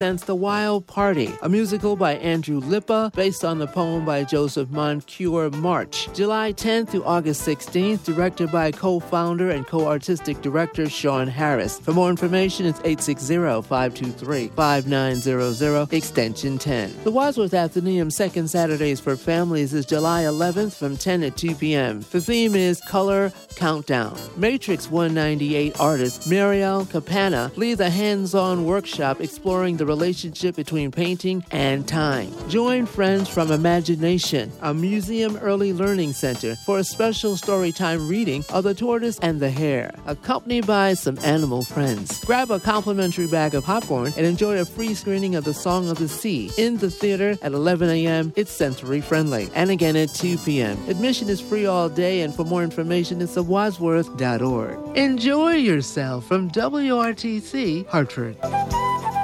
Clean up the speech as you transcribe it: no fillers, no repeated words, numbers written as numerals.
presents The Wild Party, a musical by Andrew Lippa based on the poem by Joseph Moncure March. July 10th to August 16th, directed by co-founder and co-artistic director Sean Harris. For more information, it's 860-523-5900, extension 10. The Wadsworth Athenaeum Second Saturdays for Families is July 11th from 10 to 2 p.m. The theme is Color Countdown. Matrix 198 artist Mariel Capana leads a hands-on workshop exploring the relationship between painting and time. Join friends from Imagination, a museum early learning center, for a special storytime reading of The Tortoise and the Hare, accompanied by some animal friends. Grab a complimentary bag of popcorn and enjoy a free screening of The Song of the Sea in the theater at 11 a.m. It's sensory friendly. And again at 2 p.m. Admission is free all day, and for more information, it's at wadsworth.org. Enjoy yourself from WRTC, Hartford.